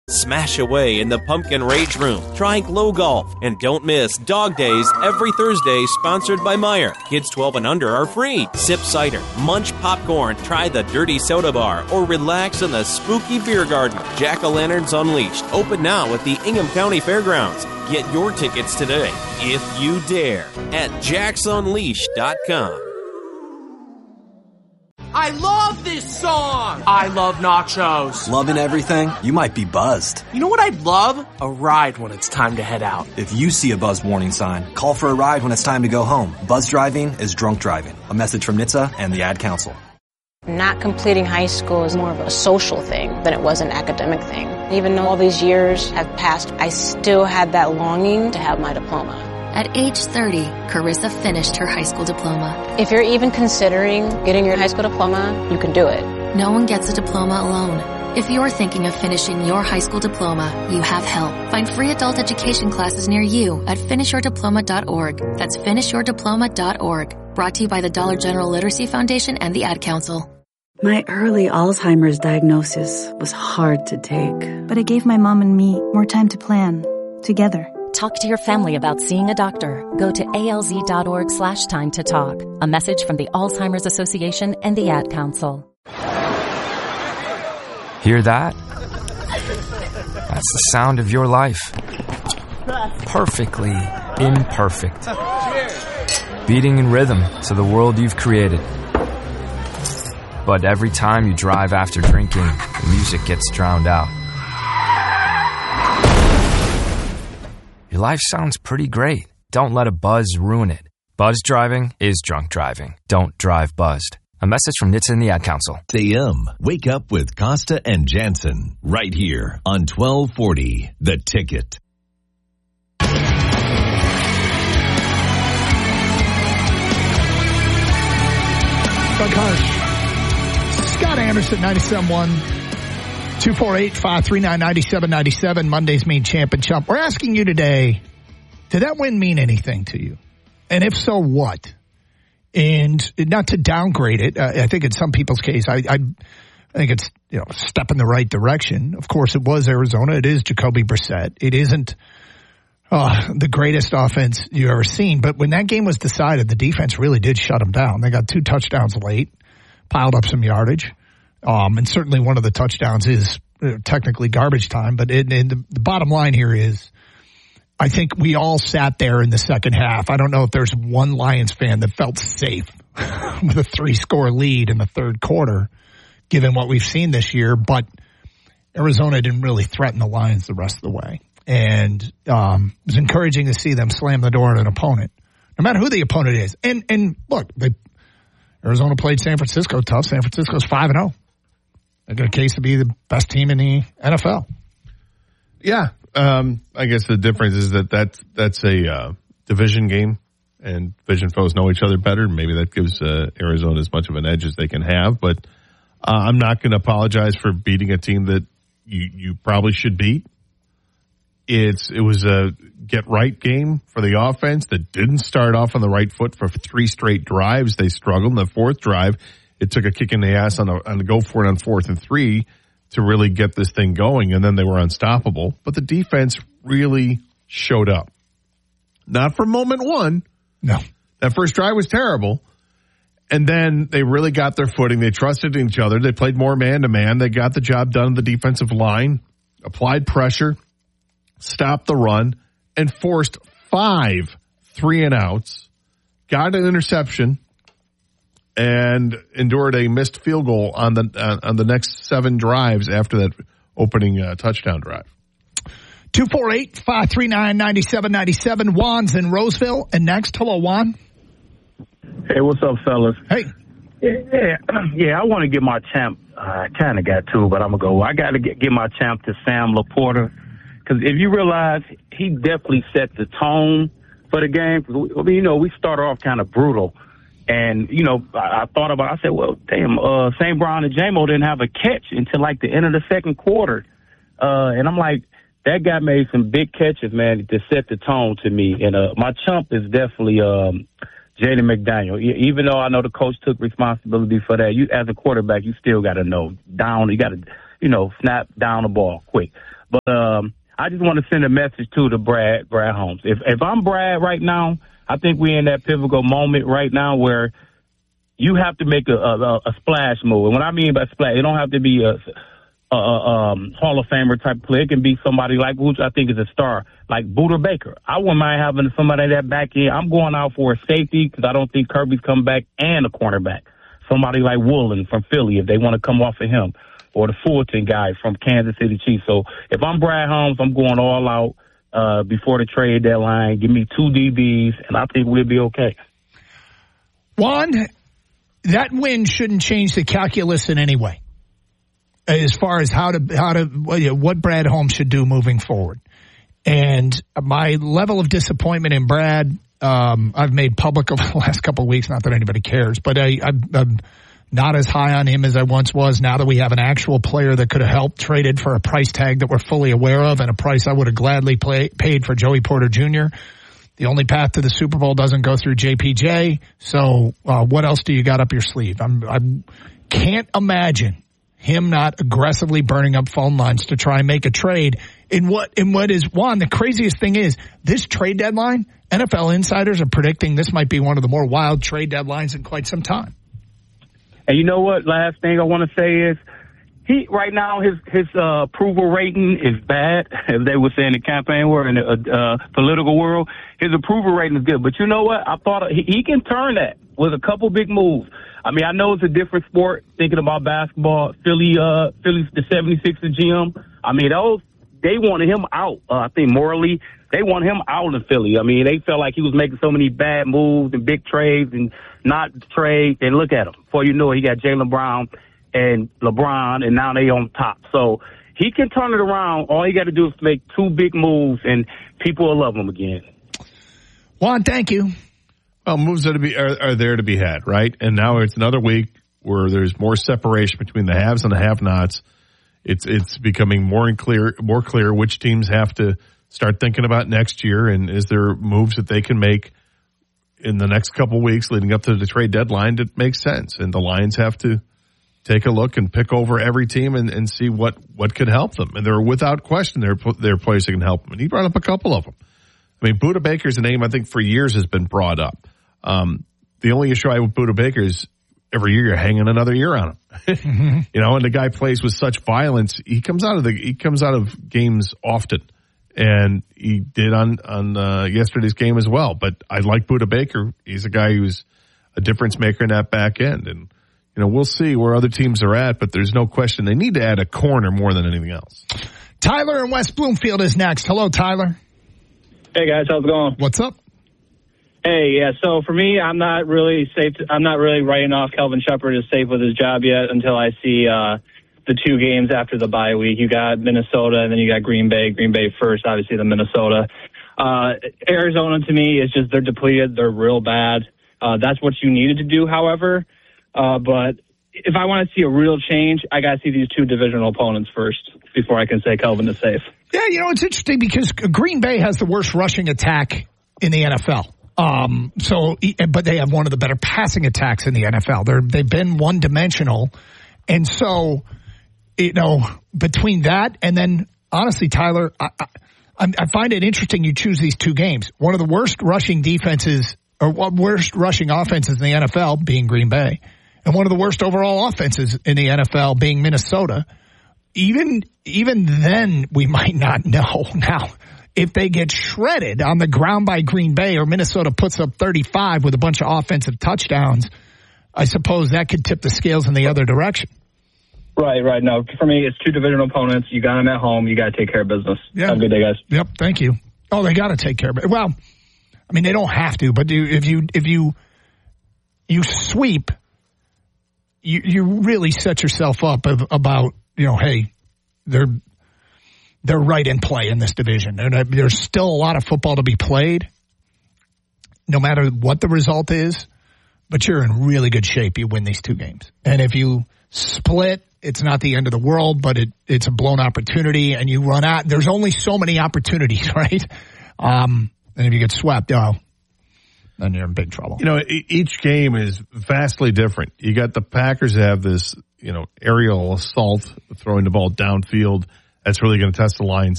Smash away in the Pumpkin Rage Room. Try Glow Golf. And don't miss Dog Days every Thursday, sponsored by Meijer. Kids 12 and under are free. Sip cider, munch popcorn, try the Dirty Soda Bar, or relax in the spooky beer garden. Jack-o'-lanterns Unleashed. Open now at the Ingham County Fairgrounds. Get your tickets today, if you dare, at jacksunleashed.com. I love this song! I love nachos. Loving everything? You might be buzzed. You know what I'd love? A ride when it's time to head out. If you see a buzz warning sign, call for a ride when it's time to go home. Buzz driving is drunk driving. A message from NHTSA and the Ad Council. Not completing high school is more of a social thing than it was an academic thing. Even though all these years have passed, I still had that longing to have my diploma. At age 30, Carissa finished her high school diploma. If you're even considering getting your high school diploma, you can do it. No one gets a diploma alone. If you're thinking of finishing your high school diploma, you have help. Find free adult education classes near you at finishyourdiploma.org. That's finishyourdiploma.org. Brought to you by the Dollar General Literacy Foundation and the Ad Council. My early Alzheimer's diagnosis was hard to take. But it gave my mom and me more time to plan, together. Talk to your family about seeing a doctor. Go to alz.org/time to talk. A message from the Alzheimer's Association and the Ad Council. Hear that? That's the sound of your life. Perfectly imperfect. Beating in rhythm to the world you've created. But every time you drive after drinking, the music gets drowned out. Your life sounds pretty great. Don't let a buzz ruin it. Buzz driving is drunk driving. Don't drive buzzed. A message from NHTSA and the Ad Council. AM, wake up with Costa and Jansen, right here on 1240, The Ticket. Doug Harsh, Scott Anderson, 97.1, 248-539-9797, Monday's Mean Champ and Chump. We're asking you today, did that win mean anything to you? And if so, what? And not to downgrade it, I think in some people's case, I think it's a step in the right direction. Of course, it was Arizona. It is Jacoby Brissett. It isn't the greatest offense you've ever seen. But when that game was decided, the defense really did shut them down. They got 2 touchdowns late, piled up some yardage. And certainly one of the touchdowns is technically garbage time. But the bottom line here is, I think we all sat there in the second half. I don't know if there's one Lions fan that felt safe with a 3-score lead in the third quarter, given what we've seen this year. But Arizona didn't really threaten the Lions the rest of the way. And it was encouraging to see them slam the door at an opponent, no matter who the opponent is. And look, Arizona played San Francisco tough. San Francisco's 5-0. They got a case to be the best team in the NFL. Yeah. I guess the difference is that's a division game, and division foes know each other better. Maybe that gives Arizona as much of an edge as they can have. But I'm not going to apologize for beating a team that you probably should beat. It was a get-right game for the offense that didn't start off on the right foot for 3 straight drives. They struggled. In the 4th drive, it took a kick in the ass on the go for it on 4th and 3 to really get this thing going, and then they were unstoppable. But the defense really showed up. Not from moment one. No. That first drive was terrible. And then they really got their footing. They trusted each other. They played more man-to-man. They got the job done on the defensive line, applied pressure, stopped the run, and forced 5 3-and-outs, got an interception, and endured a missed field goal on the next 7 drives after that opening touchdown drive. 248-539-9797. Juan's in Roseville. And next, hello, Juan. Hey, what's up, fellas? Hey. Yeah, I want to give my champ. I kind of got 2, but I'm going to go. I got to give my champ to Sam Laporta. Because if you realize, he definitely set the tone for the game. I mean, we started off kind of brutal. And, I thought about it. I said, well, damn, St. Brown and J-Mo didn't have a catch until, like, the end of the second quarter. And I'm like, that guy made some big catches, man, to set the tone to me. And my chump is definitely Jaden McDaniel. Even though I know the coach took responsibility for that, you as a quarterback, you still got to know down. You got to, snap down the ball quick. But I just want to send a message to Brad Holmes. If I'm Brad right now, I think we're in that pivotal moment right now where you have to make a splash move. And what I mean by splash, it don't have to be a Hall of Famer type player. It can be somebody like, which I think is a star, like Buda Baker. I wouldn't mind having somebody that back in. I'm going out for a safety because I don't think Kirby's come back, and a cornerback. Somebody like Woolen from Philly, if they want to come off of him, or the Fulton guy from Kansas City Chiefs. So if I'm Brad Holmes, I'm going all out before the trade deadline. Give me 2 DBs, and I think we'll be okay. Juan, that win shouldn't change the calculus in any way, as far as what Brad Holmes should do moving forward. And my level of disappointment in Brad, I've made public over the last couple of weeks. Not that anybody cares, but I'm not as high on him as I once was. Now that we have an actual player that could have helped, traded for a price tag that we're fully aware of, and a price I would have gladly paid for Joey Porter Jr. The only path to the Super Bowl doesn't go through JPJ. So what else do you got up your sleeve? I can't imagine him not aggressively burning up phone lines to try and make a trade. In what is, Juan, the craziest thing is this trade deadline, NFL insiders are predicting this might be one of the more wild trade deadlines in quite some time. And you know what? Last thing I want to say is he right now his approval rating is bad, as they were saying in the campaign world, in the political world. His approval rating is good, but you know what? I thought he can turn that with a couple big moves. I mean, I know it's a different sport. Thinking about basketball, Philly's the 76ers GM. I mean, they wanted him out. I think morally, they want him out of Philly. I mean, they felt like he was making so many bad moves and big trades and not trades. And look at him. Before you know it, he got Jaylen Brown and LeBron, and now they on top. So he can turn it around. All he got to do is make 2 big moves, and people will love him again. Juan, thank you. Well, moves are there to be had, right? And now it's another week where there's more separation between the haves and the have-nots. It's becoming more clear which teams have to start thinking about next year, and is there moves that they can make in the next couple of weeks leading up to the trade deadline that makes sense. And the Lions have to take a look and pick over every team and see what could help them. And they're without question there are players that can help them. And he brought up a couple of them. I mean, Buda Baker's a name I think for years has been brought up. The only issue I have with Buda Baker is every year you're hanging another year on him. Mm-hmm. You know, and the guy plays with such violence. He comes out of games often. And he did on yesterday's game as well. But I like Buda Baker. He's a guy who's a difference maker in that back end. And, you know, we'll see where other teams are at, but there's no question they need to add a corner more than anything else. Tyler in West Bloomfield is next. Hello, Tyler. Hey, guys. How's it going? What's up? Hey, yeah, so for me, I'm not really writing off Kelvin Shepard as safe with his job yet until I see the 2 games after the bye week. You got Minnesota, and then you got Green Bay. Green Bay first, obviously, the Minnesota. Arizona, to me, is just they're depleted. They're real bad. That's what you needed to do, however. But if I want to see a real change, I got to see these 2 divisional opponents first before I can say Kelvin is safe. Yeah, you know, it's interesting because Green Bay has the worst rushing attack in the NFL. But they have one of the better passing attacks in the NFL. They've been one-dimensional. And so, you know, between that and then, honestly, Tyler, I find it interesting you choose these 2 games. One of the worst rushing defenses or worst rushing offenses in the NFL being Green Bay, and one of the worst overall offenses in the NFL being Minnesota. Even then, we might not know. Now, if they get shredded on the ground by Green Bay or Minnesota puts up 35 with a bunch of offensive touchdowns, I suppose that could tip the scales in the other direction. Right. No, for me, it's 2 divisional opponents. You got them at home. You got to take care of business. Yeah. Have a good day, guys. Yep, thank you. Oh, they got to take care of it. Well, I mean, they don't have to, but if you sweep, you really set yourself up about, you know, hey, they're right in play in this division. And there's still a lot of football to be played, no matter what the result is. But you're in really good shape. You win these 2 games. And if you split, it's not the end of the world, but it's a blown opportunity. And you run out. There's only so many opportunities, right? And if you get swept, then you're in big trouble. You know, each game is vastly different. You got the Packers have this, you know, aerial assault, throwing the ball downfield That's really going to test the Lions'